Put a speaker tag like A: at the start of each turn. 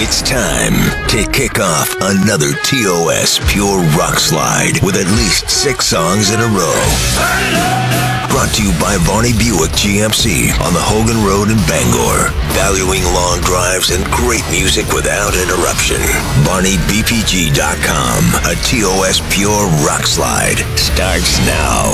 A: It's time to kick off another TOS Pure Rock Slide with at least 6 songs in a row. Brought to you by Varney Buick GMC on the Hogan Road in Bangor. Valuing long drives and great music without interruption. VarneyBPG.com. A TOS Pure Rock Slide starts now.